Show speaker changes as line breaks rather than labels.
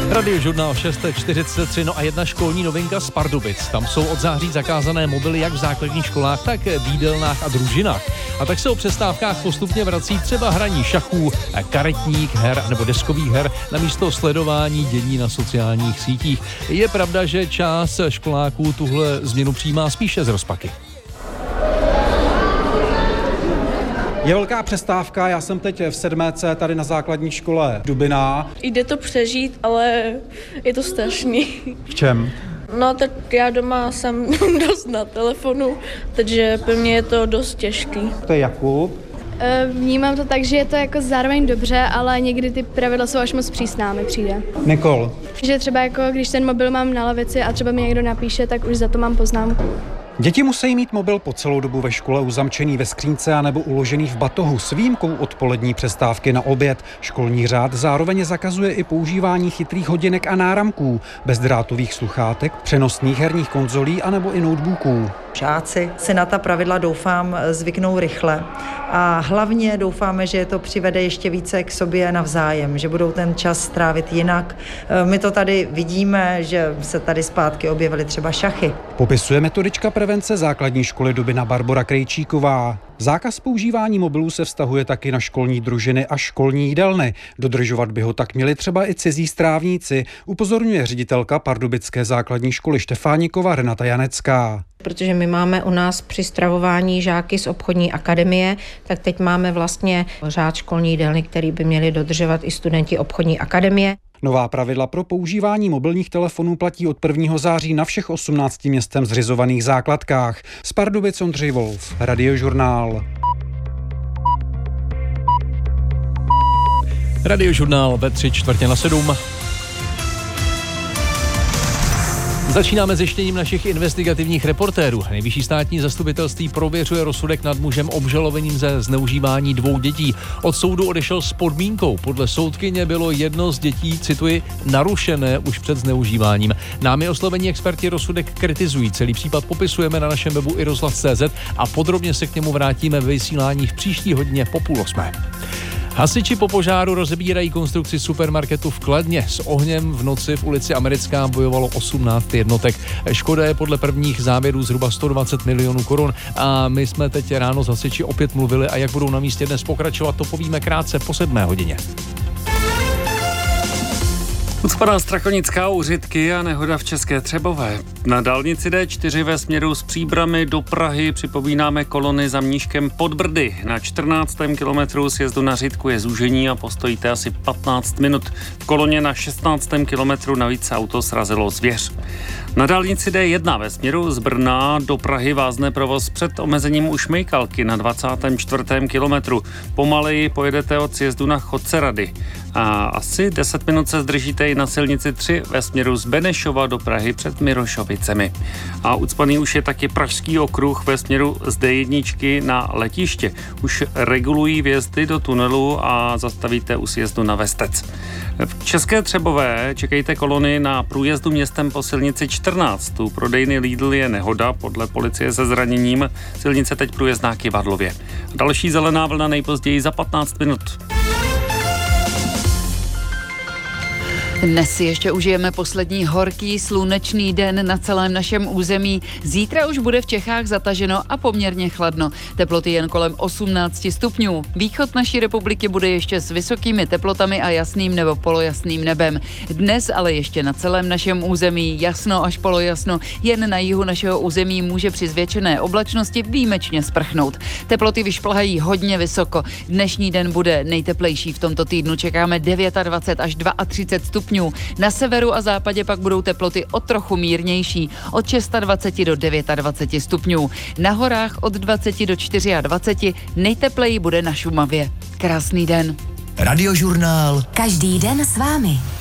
Radiožurnál 6:43, no a jedna školní novinka z Pardubic. Tam jsou od září zakázané mobily jak v základních školách, tak v jídelnách a družinách. A tak se o přestávkách postupně vrací třeba hraní šachů, karetních her nebo deskových her namísto sledování dění na sociálních sítích. Je pravda, že část školáků tuhle změnu přijímá spíše z rozpaky.
Je velká přestávka, já jsem teď v 7. tady na základní škole Dubina.
Jde to přežít, ale je to strašný.
V čem?
No tak já doma jsem dost na telefonu, takže pro mě je to dost těžký.
To je Jakub.
Vnímám to tak, že je to jako zároveň dobře, ale někdy ty pravidla jsou až moc přísná, mi přijde.
Nikol.
Že třeba jako když ten mobil mám na lavici a třeba mi někdo napíše, tak už za to mám poznámku.
Děti musí mít mobil po celou dobu ve škole uzamčený ve skřínce anebo uložený v batohu s výjimkou odpolední přestávky na oběd. Školní řád zároveň zakazuje i používání chytrých hodinek a náramků, bezdrátových sluchátek, přenosných herních konzolí anebo i notebooků.
Žáci si na ta pravidla doufám zvyknou rychle a hlavně doufáme, že je to přivede ještě více k sobě navzájem, že budou ten čas strávit jinak. My to tady vidíme, že se tady zpátky objevily třeba šachy.
Popisuje metodička prevence základní školy Dubina Barbora Krejčíková. Zákaz používání mobilů se vztahuje taky na školní družiny a školní jídelny. Dodržovat by ho tak měli třeba i cizí strávníci, upozorňuje ředitelka pardubické základní školy Štefánikova Renata Janecká.
Protože my máme u nás při stravování žáky z obchodní akademie, tak teď máme vlastně řád školní jídelny, který by měli dodržovat i studenti obchodní akademie.
Nová pravidla pro používání mobilních telefonů platí od 1. září na všech 18 městem zřizovaných základkách. Z Pardubic Ondřej Wolf, Radiožurnál.
Radiožurnál ve 6:45. Začínáme zjištěním našich investigativních reportérů. Nejvyšší státní zastupitelství prověřuje rozsudek nad mužem obžalovaným ze zneužívání 2 dětí. Od soudu odešel s podmínkou. Podle soudkyně bylo jedno z dětí, cituji, narušené už před zneužíváním. Námi oslovení experti rozsudek kritizují. Celý případ popisujeme na našem webu iRozhlas.cz a podrobně se k němu vrátíme ve vysílání v příští hodině po 7:30. Hasiči po požáru rozebírají konstrukci supermarketu v Kladně. S ohněm v noci v ulici Americká bojovalo 18 jednotek. Škoda je podle prvních závěrů zhruba 120 milionů korun a my jsme teď ráno s hasiči opět mluvili a jak budou na místě dnes pokračovat, to povíme krátce po 7:00.
Ucpaná Strakonická u Řitky a nehoda v České Třebové. Na dálnici D4 ve směru z Příbrami do Prahy připomínáme kolony za Mníškem pod Brdy. Na 14. kilometru sjezdu na Řitku je zúžení a postojíte asi 15 minut. V koloně na 16. kilometru navíc se auto srazilo zvěř. Na dálnici D1 ve směru z Brna do Prahy vázne provoz před omezením u Šmejkalky na 24. kilometru. Pomaleji pojedete od sjezdu na Chodce Rady. A asi 10 minut se zdržíte i na silnici 3 ve směru z Benešova do Prahy před Mirošovicemi. A ucpaný už je taky Pražský okruh ve směru z D1 na letiště. Už regulují vjezdy do tunelu a zastavíte u sjezdu na Vestec. V České Třebové čekejte kolony na průjezdu městem po silnici 14. U prodejny Lidl je nehoda, podle policie se zraněním. Silnice teď průjezdná k Ivadlově. Další zelená vlna nejpozději za 15 minut.
Dnes si ještě užijeme poslední horký slunečný den na celém našem území. Zítra už bude v Čechách zataženo a poměrně chladno. Teploty jen kolem 18 stupňů. Východ naší republiky bude ještě s vysokými teplotami a jasným nebo polojasným nebem. Dnes ale ještě na celém našem území jasno až polojasno. Jen na jihu našeho území může při zvětšené oblačnosti výjimečně sprchnout. Teploty vyšplhají hodně vysoko. Dnešní den bude nejteplejší v tomto týdnu. Čekáme 29 až 32 stupňů. Na severu a západě pak budou teploty o trochu mírnější, od 26 do 29 stupňů. Na horách od 20 do 24, nejtepleji bude na Šumavě. Krásný den.
Radiožurnál.
Každý den s vámi.